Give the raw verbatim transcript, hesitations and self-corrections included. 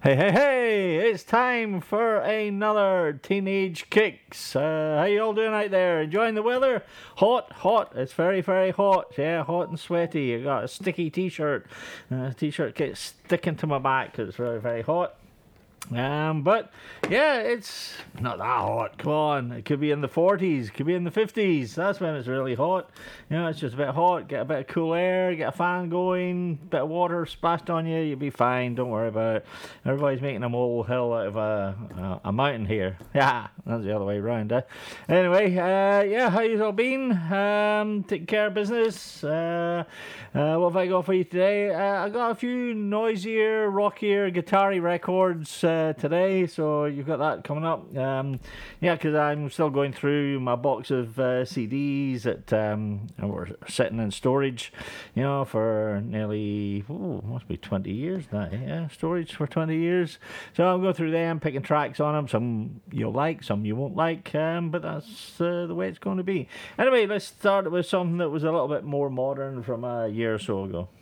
Hey, hey, hey! It's time for another Teenage Kicks. Uh, how you all doing out there? Enjoying the weather? Hot, hot. It's very, very hot. Yeah, hot and sweaty. I got a sticky t-shirt. Uh, t-shirt gets sticking to my back because it's very, very hot. Um, but yeah, it's not that hot. Come on, it could be in the forties, could be in the fifties. That's when it's really hot. You know, it's just a bit hot. Get a bit of cool air, get a fan going, bit of water splashed on you, you'll be fine. Don't worry about it. Everybody's making a molehill out of a a, a mountain here. Yeah, that's the other way around. Eh? Anyway, uh, yeah, how you all been? Um, taking care of business. Uh, uh, what have I got for you today? Uh, I got a few noisier, rockier, guitar-y records. Uh, Uh, today, so you've got that coming up. Um, yeah, because I'm still going through my box of uh, C Ds that um, were sitting in storage, you know, for nearly, oh, must be twenty years now. Yeah, storage for twenty years. So I'm going through them, picking tracks on them. Some you'll like, some you won't like, um, but that's uh, the way it's going to be. Anyway, let's start with something that was a little bit more modern from a year or so ago.